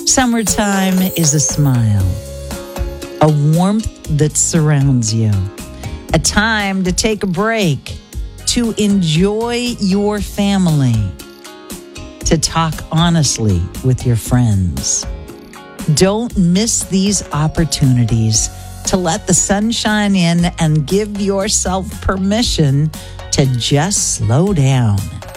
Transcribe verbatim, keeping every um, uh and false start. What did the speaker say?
Summertime is a smile, a warmth that surrounds you, a time to take a break, to enjoy your family, to talk honestly with your friends. Don't miss these opportunities to let the sunshine in and give yourself permission to just slow down.